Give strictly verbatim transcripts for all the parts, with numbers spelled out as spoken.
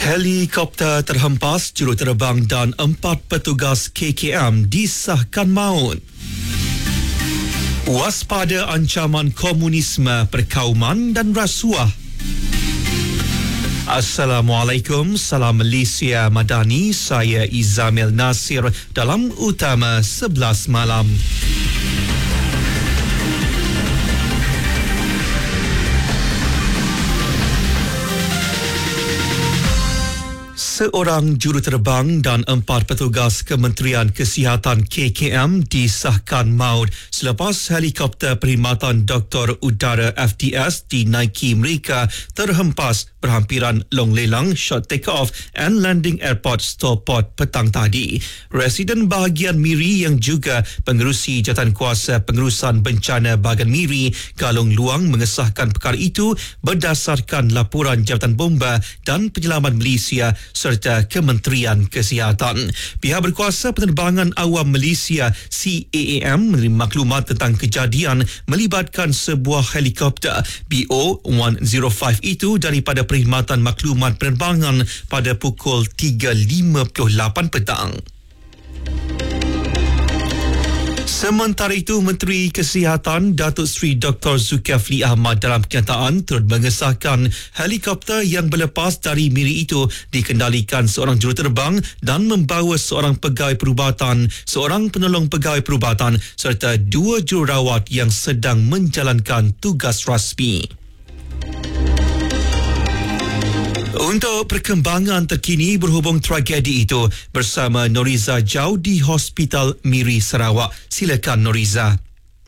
Helikopter terhempas, juruterbang dan empat petugas K K M disahkan maut. Waspada ancaman komunisme, perkauman dan rasuah. Assalamualaikum, salam Malaysia Madani, saya Izamil Nasir dalam Utama sebelas malam. Seorang juruterbang dan empat petugas Kementerian Kesihatan K K M disahkan maut selepas helikopter perkhidmatan Doktor Udara F D S dinaiki mereka terhempas berhampiran Long Lelang Short Takeoff and Landing Airport Stowport petang tadi. Residen bahagian Miri yang juga pengerusi Jawatankuasa Pengurusan Bencana Bahagian Miri, Galong Luang, mengesahkan perkara itu berdasarkan laporan Jabatan Bomba dan Penyelaman Malaysia serta Kementerian Kesihatan. Pihak berkuasa penerbangan awam Malaysia C A A M menerima maklumat tentang kejadian melibatkan sebuah helikopter B O seratus lima itu daripada perkhidmatan maklumat penerbangan pada pukul tiga lima puluh lapan petang. Sementara itu, Menteri Kesihatan Datuk Seri Doktor Zulkifli Ahmad dalam kenyataan turut mengesahkan helikopter yang berlepas dari Miri itu dikendalikan seorang juruterbang dan membawa seorang pegawai perubatan, seorang penolong pegawai perubatan serta dua jururawat yang sedang menjalankan tugas rasmi. Untuk perkembangan terkini berhubung tragedi itu bersama Noriza Jau di Hospital Miri Sarawak. Silakan Noriza.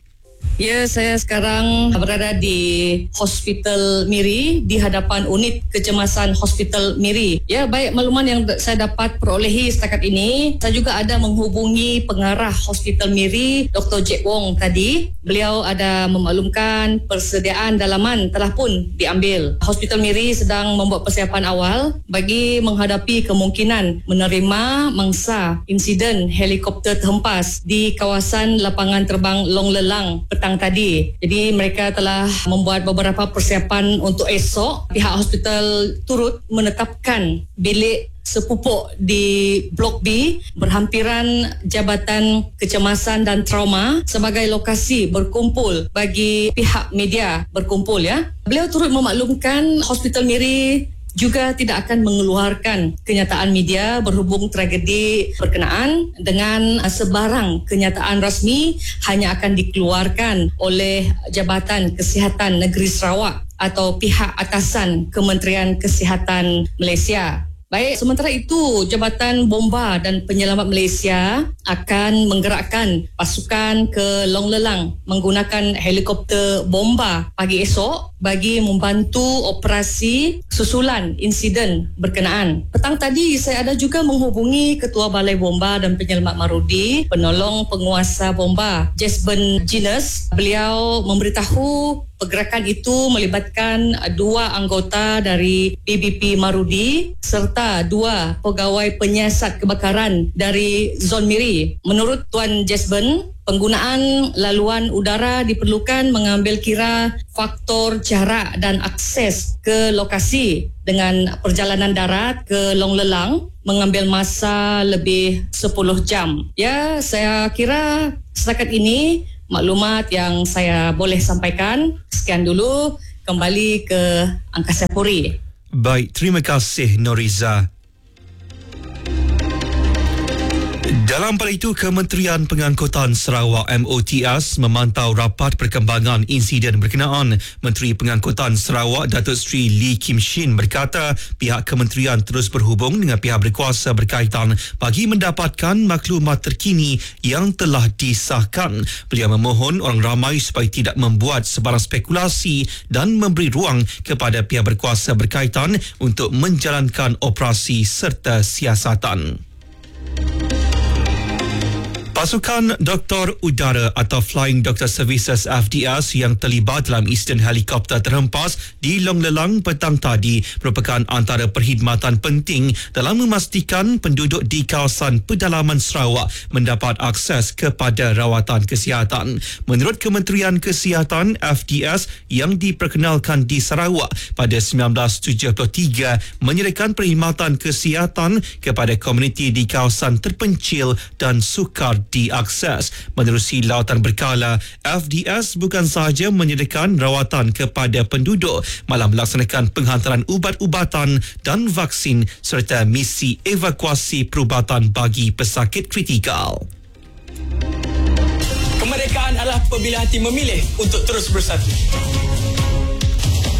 Ya, saya sekarang berada di Hospital Miri di hadapan unit kecemasan Hospital Miri. Ya, baik makluman yang saya dapat perolehi setakat ini, saya juga ada menghubungi pengarah Hospital Miri, Doktor Jack Wong tadi. Beliau ada memaklumkan persediaan dalaman telah pun diambil. Hospital Miri sedang membuat persiapan awal bagi menghadapi kemungkinan menerima mangsa insiden helikopter terhempas di kawasan lapangan terbang Long Lelang petang tadi. Jadi mereka telah membuat beberapa persiapan untuk esok. Pihak hospital turut menetapkan bilik sepupuk di Blok B berhampiran Jabatan Kecemasan dan Trauma sebagai lokasi berkumpul bagi pihak media berkumpul, ya. Beliau turut memaklumkan Hospital Miri juga tidak akan mengeluarkan kenyataan media berhubung tragedi berkenaan dengan sebarang kenyataan rasmi hanya akan dikeluarkan oleh Jabatan Kesihatan Negeri Sarawak atau pihak atasan Kementerian Kesihatan Malaysia. Baik, sementara itu, Jabatan Bomba dan Penyelamat Malaysia akan menggerakkan pasukan ke Long Lelang menggunakan helikopter bomba pagi esok bagi membantu operasi susulan insiden berkenaan. Petang tadi, saya ada juga menghubungi Ketua Balai Bomba dan Penyelamat Marudi, penolong penguasa bomba, Jesben Jinas. Beliau memberitahu pergerakan itu melibatkan dua anggota dari B B P Marudi serta dua pegawai penyiasat kebakaran dari Zon Miri. Menurut Tuan Jesben, penggunaan laluan udara diperlukan mengambil kira faktor jarak dan akses ke lokasi dengan perjalanan darat ke Long Lelang mengambil masa lebih sepuluh jam. Ya, saya kira setakat ini maklumat yang saya boleh sampaikan. Sekian dulu, kembali ke Angkasa Puri. Baik, terima kasih Noriza. Dalam pada itu, Kementerian Pengangkutan Sarawak M O T S memantau rapat perkembangan insiden berkenaan. Menteri Pengangkutan Sarawak Datuk Seri Lee Kim Shin berkata pihak kementerian terus berhubung dengan pihak berkuasa berkaitan bagi mendapatkan maklumat terkini yang telah disahkan. Beliau memohon orang ramai supaya tidak membuat sebarang spekulasi dan memberi ruang kepada pihak berkuasa berkaitan untuk menjalankan operasi serta siasatan. Pasukan Doktor Udara atau Flying Doctor Services F D S yang terlibat dalam insiden helikopter terhempas di Long Lelang petang tadi merupakan antara perkhidmatan penting dalam memastikan penduduk di kawasan pedalaman Sarawak mendapat akses kepada rawatan kesihatan. Menurut Kementerian Kesihatan, F D S yang diperkenalkan di Sarawak pada sembilan belas tujuh puluh tiga menyediakan perkhidmatan kesihatan kepada komuniti di kawasan terpencil dan sukar diakses. Menerusi lawatan berkala, F D S bukan sahaja menyediakan rawatan kepada penduduk, malah melaksanakan penghantaran ubat-ubatan dan vaksin serta misi evakuasi perubatan bagi pesakit kritikal. Kemerdekaan adalah pemilihan hati memilih untuk terus bersatu.